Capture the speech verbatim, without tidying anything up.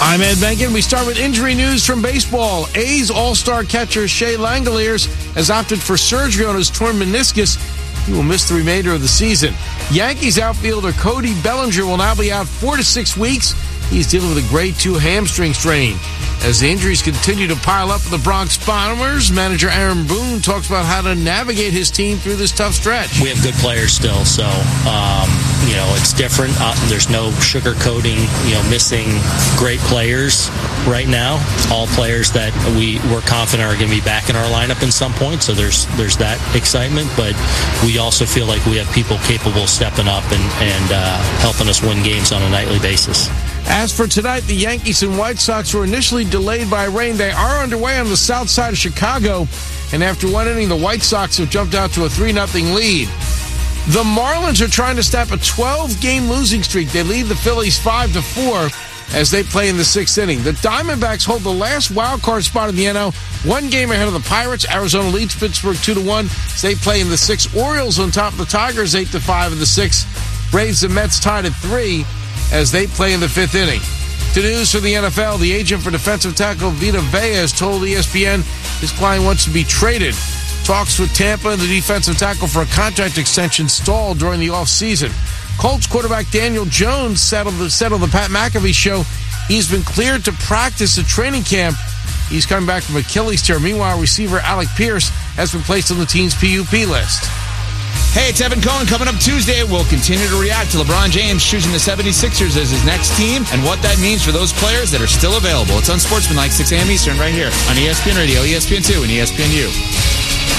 I'm Ed Benkin. We start with injury news from baseball. A's all-star catcher Shea Langoliers has opted for surgery on his torn meniscus. He will miss the remainder of the season. Yankees outfielder Cody Bellinger will now be out four to six weeks. He's dealing with a grade two hamstring strain. As the injuries continue to pile up for the Bronx Bombers, manager Aaron Boone talks about how to navigate his team through this tough stretch. We have good players still, so um, you know it's different. Uh, there's no sugarcoating, you know, missing great players right now. All players that we we're confident are going to be back in our lineup at some point. So there's there's that excitement, but we also feel like we have people capable of stepping up and and uh, helping us win games on a nightly basis. As for tonight, the Yankees and White Sox were initially delayed by rain. They are underway on the south side of Chicago, and after one inning, the White Sox have jumped out to a three nothing lead. The Marlins are trying to snap a twelve-game losing streak. They lead the Phillies five to four as they play in the sixth inning. The Diamondbacks hold the last wild card spot in the N L, one game ahead of the Pirates. Arizona leads Pittsburgh two to one as they play in the sixth. Orioles on top of the Tigers eight to five in the sixth. Braves and Mets tied at three as they play in the fifth inning. To news for the N F L, the agent for defensive tackle Vita Vea has told E S P N his client wants to be traded. Talks with Tampa and the defensive tackle for a contract extension stalled during the offseason. Colts quarterback Daniel Jones said on the, said on the Pat McAfee show he's been cleared to practice at training camp. He's coming back from Achilles tear. Meanwhile, receiver Alec Pierce has been placed on the team's P U P list. Hey, it's Evan Cohen. Coming up Tuesday, we'll continue to react to LeBron James choosing the seventy-sixers as his next team and what that means for those players that are still available. It's Unsportsmanlike, six a.m. Eastern, right here on E S P N Radio, E S P N two, and E S P N U.